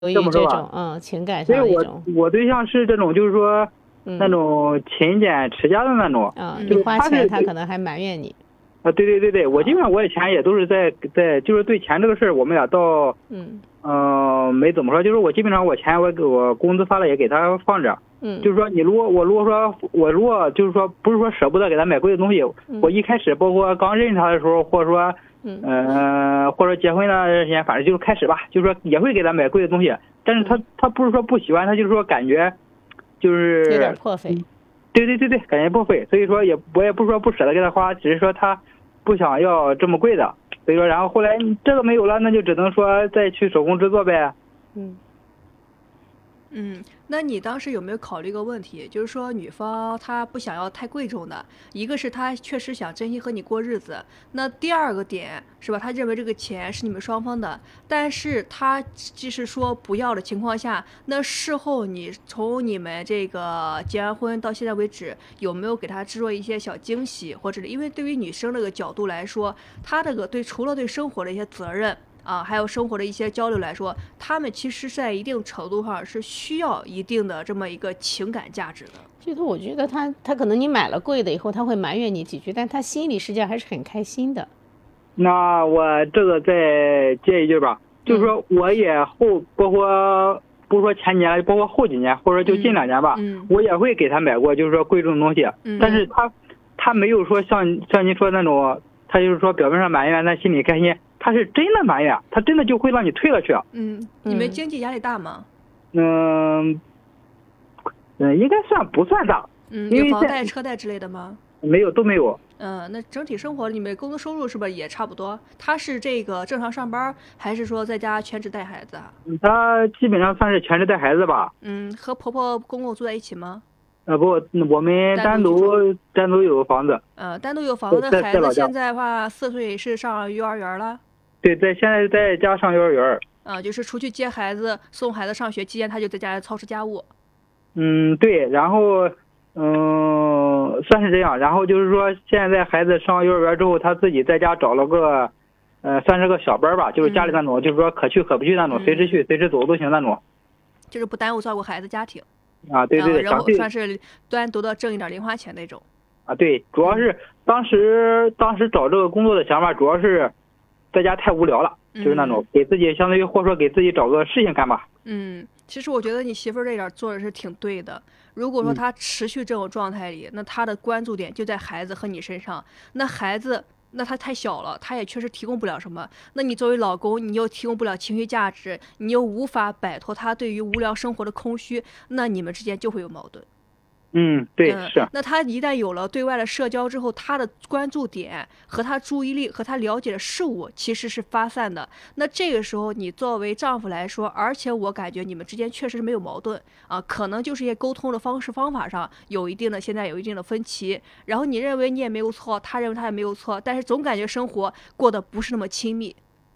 于这么说吧， 这种情感所以我上的一种我对象是这种，就是说那种勤俭持家的那种， 你就是他是花钱他可能还埋怨你。 对对对对，我基本上我以前也都是在就是对钱这个事儿，我们俩倒没怎么说，就是我基本上我钱我工资发了也给他放着，就是说你如果说我如果就是说不是说舍不得给他买贵的东西，我一开始包括刚认识他的时候，或者说或者结婚那段时间，反正就是开始吧，就是说也会给他买贵的东西，但是他不是说不喜欢，他就是说感觉就是有点破费。 对对对对，感觉破费，所以说我也不是说不舍得给他花，只是说他不想要这么贵的，所以说然后后来这个没有了，那就只能说再去手工制作呗。 那你当时有没有考虑一个问题，就是说女方她不想要太贵重的，一个是她确实想真心和你过日子，那第二个点是吧，她认为这个钱是你们双方的，但是她即使说不要的情况下，那事后你从你们这个结完婚到现在为止，有没有给她制作一些小惊喜，或者因为对于女生这个角度来说，她这个除了对生活的一些责任还有生活的一些交流来说，他们其实在一定程度上是需要一定的这么一个情感价值的。 其实我觉得他可能你买了贵的以后，他会埋怨你几句，但他心里实际上还是很开心的。 那我这个再接一句吧，就是说我也包括不是说前年，包括后几年，或者就近2年吧，我也会给他买过，就是说贵重的东西，但是他没有说像您说那种，他就是说表面上埋怨，但心里开心。他是真的埋怨，他真的就会让你退了去。 你们经济压力大吗？ 应该不算大。 有房贷、车贷之类的吗？ 没有，都没有。 那整体生活你们工资收入是不是也差不多？他是这个正常上班，还是说在家全职带孩子啊？ 他基本上算是全职带孩子吧。 和婆婆公公住在一起吗？ 不，我们单独有房子。 单独有房子的孩子现在的话4岁是上幼儿园了。对， 现在在家上幼儿园。 就是出去接孩子、送孩子上学期间，他就在家操持家务。 对，然后算是这样。然后就是说，现在孩子上幼儿园之后，他自己在家找了个算是个小班吧，就是家里那种，就是说可去可不去那种，随时去随时走都行那种， 就是不耽误照顾孩子家庭。 对对， 然后算是单独的挣一点零花钱那种。 对，主要是当时找这个工作的想法，主要是在家太无聊了，就是那种给自己相当于或者说给自己找个事情干吧。 其实我觉得你媳妇儿这点做的是挺对的。如果说她持续这种状态里，那她的关注点就在孩子和你身上。那孩子，那他太小了，他也确实提供不了什么。那你作为老公，你又提供不了情绪价值，你又无法摆脱他对于无聊生活的空虚，那你们之间就会有矛盾。 对，是。 那他一旦有了对外的社交之后，他的关注点和他注意力和他了解的事物其实是发散的。那这个时候，你作为丈夫来说，而且我感觉你们之间确实是没有矛盾可能就是一些沟通的方法上现在有一定的分歧。然后你认为你也没有错，他认为他也没有错，但是总感觉生活过得不是那么亲密。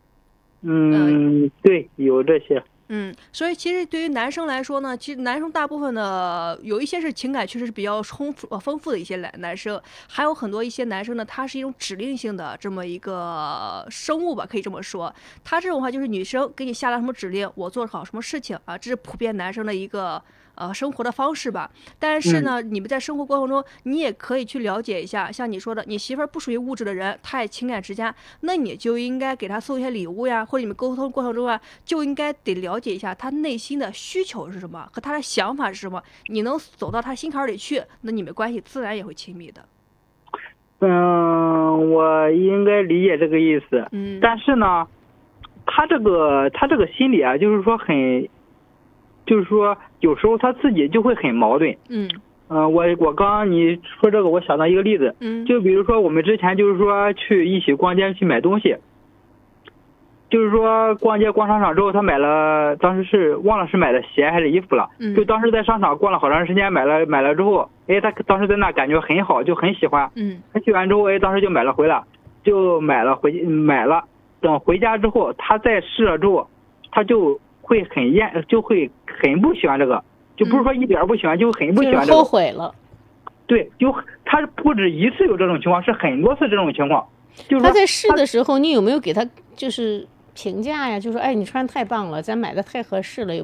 对，有这些。 所以其实对于男生来说呢，其实男生大部分的有一些是情感确实是比较丰富的一些男生，还有很多一些男生呢，他是一种指令性的这么一个生物吧，可以这么说。他这种话就是女生给你下达什么指令，我做好什么事情这是普遍男生的一个生活的方式吧。但是呢，你们在生活过程中，你也可以去了解一下，像你说的，你媳妇儿不属于物质的人，她也情感持家，那你就应该给她送一些礼物呀，或者你们沟通过程中就应该得了解一下她内心的需求是什么和她的想法是什么，你能走到她心坎里去，那你们关系自然也会亲密的。 我应该理解这个意思。但是呢，他这个心理就是说就是说有时候他自己就会很矛盾。我刚刚你说这个，我想到一个例子。就比如说我们之前就是说去一起逛街去买东西，就是说逛商场之后，他买了，当时是忘了是买的鞋还是衣服了。就当时在商场逛了好长时间，买了之后，他当时在那感觉很好，就很喜欢。他喜欢之后，当时就买了回来，等回家之后，他再试了之后，他就会很不喜欢这个，就不是说一点不喜欢，就很不喜欢这个， 后悔了。 对，他不止一次有这种情况，是很多次这种情况。就是他在试的时候，你有没有给他就是评价呀，就说哎你穿太棒了，咱买的太合适了。